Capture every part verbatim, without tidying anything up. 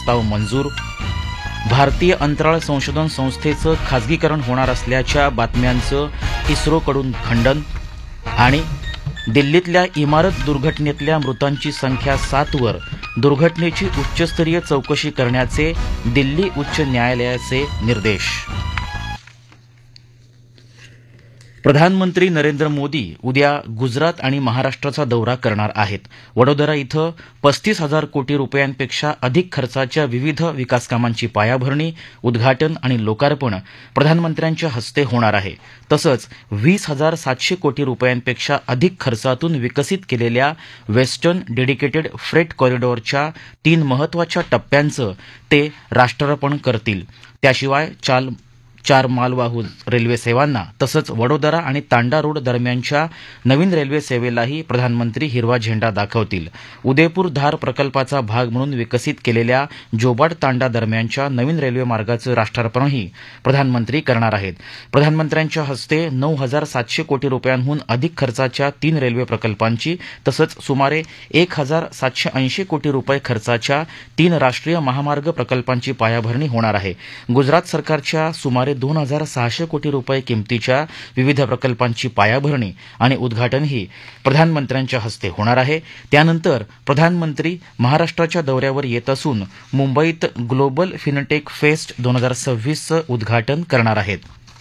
प्रस्ताव मंजूर. भारतीय अंतराळ संशोधन संस्थेचं खासगीकरण होणार असल्याच्या बातम्यांचं इस्रोकडून खंडन. आणि दिल्लीतल्या इमारत दुर्घटनेतल्या मृतांची संख्या सातवर, दुर्घटनेची उच्चस्तरीय चौकशी करण्याचे दिल्ली उच्च न्यायालयाचे निर्देश. प्रधानमंत्री नरेंद्र मोदी उद्या गुजरात आणि महाराष्ट्राचा दौरा करणार आहेत. वडोदरा इथं पस्तीस हजार कोटी रुपयांपेक्षा अधिक खर्चाच्या विविध विकासकामांची पायाभरणी, उद्घाटन आणि लोकार्पण प्रधानमंत्र्यांच्या हस्ते होणार आहे. तसंच वीस हजार सातशे कोटी रुपयांपेक्षा अधिक खर्चातून विकसित केलेल्या वेस्टर्न डेडिकेटेड फ्रेट कॉरिडॉरच्या तीन महत्वाच्या टप्प्यांचं ते राष्ट्रार्पण करतील. त्याशिवाय चाल चार मालवाहू रेल्वे सेवांना तसंच वडोदरा आणि तांडा रोड दरम्यानच्या नवीन रेल्वे सेवेलाही प्रधानमंत्री हिरवा झेंडा दाखवतील. उदयपूर धार प्रकल्पाचा भाग म्हणून विकसित केलेल्या जोबाड तांडा दरम्यानच्या नवीन रेल्वे मार्गाचं राष्ट्रार्पणही प्रधानमंत्री करणार आहेत. प्रधानमंत्र्यांच्या हस्ते नऊ हजार सातशे कोटी रुपयांहून अधिक खर्चाच्या तीन रेल्वे प्रकल्पांची तसंच सुमारे एक हजार सातशे ऐंशी कोटी रुपये खर्चाच्या तीन राष्ट्रीय महामार्ग प्रकल्पांची पायाभरणी होणार आहे. गुजरात सरकारच्या सुमारे दोन हजार सहाशे कोटी रुपये किमतीच्या विविध प्रकल्पांची पायाभरणी आणि उद्घाटनही प्रधानमंत्र्यांच्या हस्ते होणार आहे. त्यानंतर प्रधानमंत्री महाराष्ट्राच्या दौऱ्यावर येत असून मुंबईत ग्लोबल फिनटेक फेस्ट दोन हजार सव्वीसचं उद्घाटन करणार आहेत.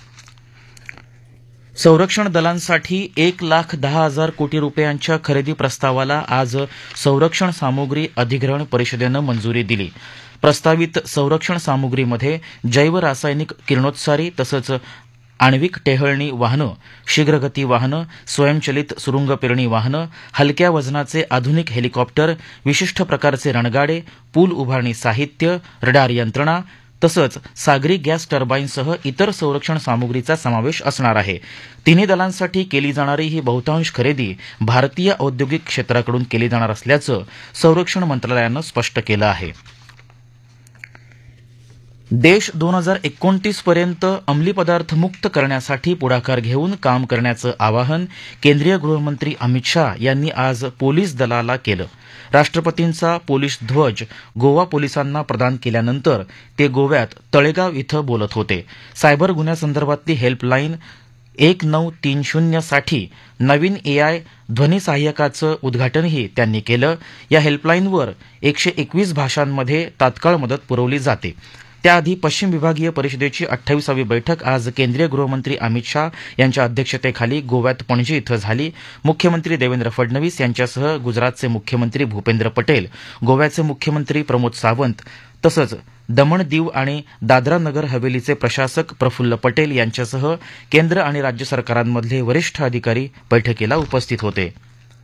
संरक्षण दलांसाठी एक लाख दहा हजार कोटी रुपयांच्या खरेदी प्रस्तावाला आज संरक्षण सामुग्री अधिग्रहण परिषदेनं मंजुरी दिली. प्रस्तावित संरक्षण सामुग्रीमध्ये जैव रासायनिक किरणोत्सारी तसंच आण्विक टेहळणी वाहनं, शीघ्रगती वाहनं, स्वयंचलित सुरुंग पेरणी वाहनं, हलक्या वजनाचे आधुनिक हेलिकॉप्टर, विशिष्ट प्रकारचे रणगाडे, पूल उभारणी साहित्य, रडार यंत्रणा तसंच सागरी गॅस टर्बाईनसह इतर संरक्षण सामुग्रीचा समावेश असणार आहे. तिन्ही दलांसाठी केली जाणारी ही बहुतांश खरेदी भारतीय औद्योगिक क्षेत्राकडून केली जाणार असल्याचं संरक्षण मंत्रालयानं स्पष्ट केलं आहे. देश दोन हजार एकोणतीस पर्यंत अंमली पदार्थ मुक्त करण्यासाठी पुढाकार घेऊन काम करण्याचं आवाहन केंद्रीय गृहमंत्री अमित शाह यांनी आज पोलीस दलाला केलं. राष्ट्रपतींचा पोलीस ध्वज गोवा पोलिसांना प्रदान केल्यानंतर ते गोव्यात तळेगाव इथं बोलत होते. सायबर गुन्ह्यासंदर्भातली हेल्पलाईन एक नऊ तीन शून्य साठी नवीन एआय ध्वनी सहाय्यकाचं उद्घाटनही त्यांनी केलं. या हेल्पलाईनवर एकशे एकवीस भाषांमध्ये तात्काळ मदत पुरवली जाते. त्याआधी पश्चिम विभागीय परिषदेची अठ्ठावीसावी बैठक आज केंद्रीय गृहमंत्री अमित शाह यांच्या अध्यक्षतेखाली गोव्यात पणजी इथं झाली. मुख्यमंत्री देवेंद्र फडणवीस यांच्यासह गुजरातचे मुख्यमंत्री भूपेंद्र पटेल, गोव्याचे मुख्यमंत्री प्रमोद सावंत तसंच दमण दीव आणि दादरा नगर हवेलीचे प्रशासक प्रफुल्ल पटेल यांच्यासह केंद्र आणि राज्य सरकारांमधले वरिष्ठ अधिकारी बैठकीला उपस्थित होते.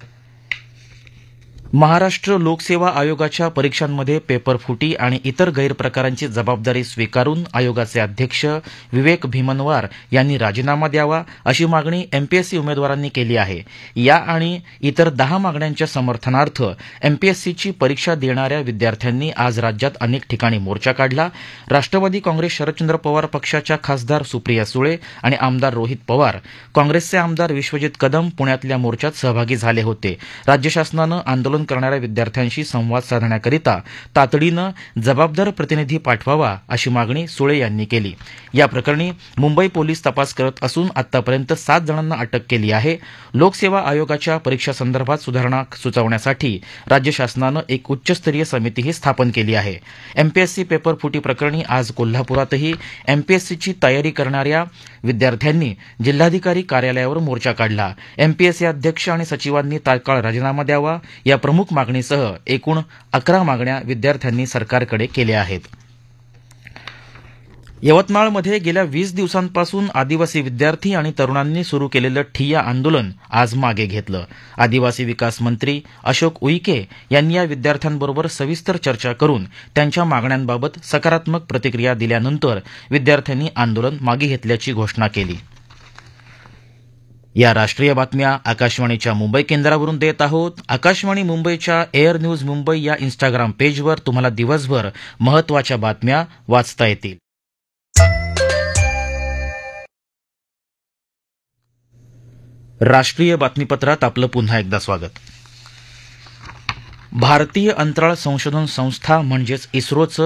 महाराष्ट्र लोकसेवा आयोगाच्या परीक्षांमध्ये पेपरफुटी आणि इतर गैरप्रकारांची जबाबदारी स्वीकारून आयोगाचे अध्यक्ष विवेक भीमनवार यांनी राजीनामा द्यावा अशी मागणी एमपीएससी उमेदवारांनी केली आहे. या आणि इतर दहा मागण्यांच्या समर्थनार्थ एमपीएससीची परीक्षा देणाऱ्या विद्यार्थ्यांनी आज राज्यात अनेक ठिकाणी मोर्चा काढला. राष्ट्रवादी काँग्रेस शरदचंद्र पवार पक्षाच्या खासदार सुप्रिया सुळे आणि आमदार रोहित पवार, काँग्रेसचे आमदार विश्वजित कदम पुण्यातल्या मोर्चात सहभागी झाले होते. राज्य शासनानं आंदोलन करणाऱ्या विद्यार्थ्यांशी संवाद साधण्याकरिता तातडीनं जबाबदार प्रतिनिधी पाठवावा अशी मागणी सुळे यांनी केली. या प्रकरणी मुंबई पोलीस तपास करत असून आतापर्यंत सात जणांना अटक केली आहे. लोकसेवा आयोगाच्या परीक्षासंदर्भात सुधारणा सुचवण्यासाठी राज्य शासनानं एक उच्चस्तरीय समितीही स्थापन केली आहे. एमपीएससी पेपरफुटी प्रकरणी आज कोल्हापुरातही एमपीएससीची तयारी करणाऱ्या विद्यार्थ्यांनी जिल्हाधिकारी कार्यालयावर मोर्चा काढला. एमपीएससी अध्यक्ष आणि सचिवांनी तात्काळ राजीनामा द्यावा या प्रमुख मागणीसह एकूण अकरा मागण्या विद्यार्थ्यांनी सरकारकडे केल्या आहेत. यवतमाळमध्ये गेल्या वीस दिवसांपासून आदिवासी विद्यार्थी आणि तरुणांनी सुरू केलेलं ठिय्या आंदोलन आज मागे घेतलं. आदिवासी विकास मंत्री अशोक उईके यांनी या विद्यार्थ्यांबरोबर सविस्तर चर्चा करून त्यांच्या मागण्यांबाबत सकारात्मक प्रतिक्रिया दिल्यानंतर विद्यार्थ्यांनी आंदोलन मागे घेतल्याची घोषणा केली. या राष्ट्रीय बातम्या आकाशवाणीच्या मुंबई केंद्रावरून देत आहोत. आकाशवाणी मुंबईच्या एअर न्यूज मुंबई या इंस्टाग्राम पेजवर तुम्हाला दिवसभर महत्त्वाच्या बातम्या वाचता येतील. राष्ट्रीय बातमीपत्रात आपलं पुन्हा एकदा स्वागत. भारतीय अंतराळ संशोधन संस्था म्हणजेच इस्रोचं